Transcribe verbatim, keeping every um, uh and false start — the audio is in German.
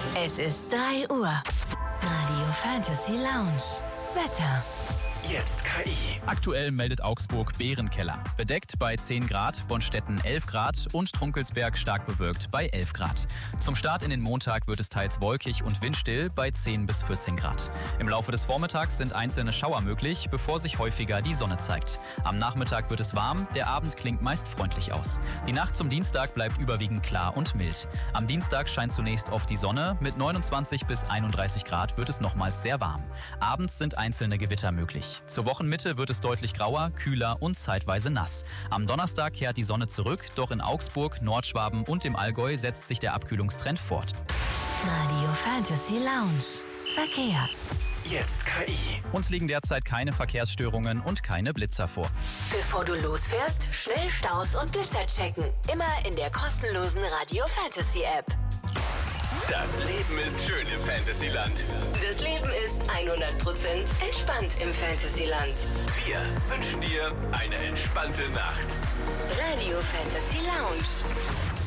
Es ist drei Uhr. Radio Fantasy Lounge. Wetter. Jetzt K I. Aktuell meldet Augsburg Bärenkeller. Bedeckt bei zehn Grad, Bonstetten elf Grad und Trunkelsberg stark bewölkt bei elf Grad. Zum Start in den Montag wird es teils wolkig und windstill bei zehn bis vierzehn Grad. Im Laufe des Vormittags sind einzelne Schauer möglich, bevor sich häufiger die Sonne zeigt. Am Nachmittag wird es warm, der Abend klingt meist freundlich aus. Die Nacht zum Dienstag bleibt überwiegend klar und mild. Am Dienstag scheint zunächst oft die Sonne, mit neunundzwanzig bis einunddreißig Grad wird es nochmals sehr warm. Abends sind einzelne Gewitter möglich. Zur Wochenmitte wird es deutlich grauer, kühler und zeitweise nass. Am Donnerstag kehrt die Sonne zurück, doch in Augsburg, Nordschwaben und dem Allgäu setzt sich der Abkühlungstrend fort. Radio Fantasy Lounge. Verkehr. Jetzt K I. Uns liegen derzeit keine Verkehrsstörungen und keine Blitzer vor. Bevor du losfährst, schnell Staus und Blitzer checken. Immer in der kostenlosen Radio Fantasy App. Das Leben ist schön im Fantasyland. Das Leben ist hundert Prozent entspannt im Fantasyland. Wir wünschen dir eine entspannte Nacht. Radio Fantasy Lounge.